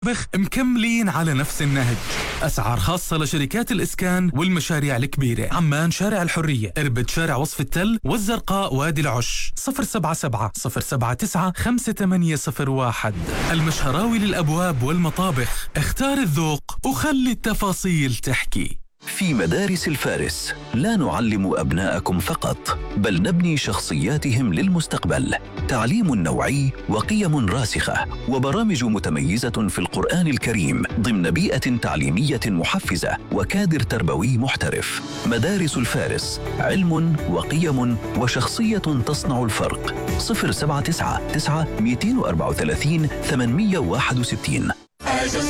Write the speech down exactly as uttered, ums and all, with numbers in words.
بخ مكملين على نفس النهج. أسعار خاصة لشركات الإسكان والمشاريع الكبيرة. عمان شارع الحرية، إربد شارع وصف التل، والزرقاء وادي العش. صفر سبعة سبعة صفر سبعة تسعة خمسة ثمانية صفر واحد. المشهراوي للأبواب والمطابخ، اختار الذوق وخلي التفاصيل تحكي. في مدارس الفارس لا نعلم أبناءكم فقط، بل نبني شخصياتهم للمستقبل. تعليم نوعي وقيم راسخة وبرامج متميزة في القرآن الكريم ضمن بيئة تعليمية محفزة وكادر تربوي محترف. مدارس الفارس، علم وقيم وشخصية تصنع الفرق. صفر سبعة تسعة تسعة اثنين أربعة ثلاثة ثمانمئة وواحد وستين.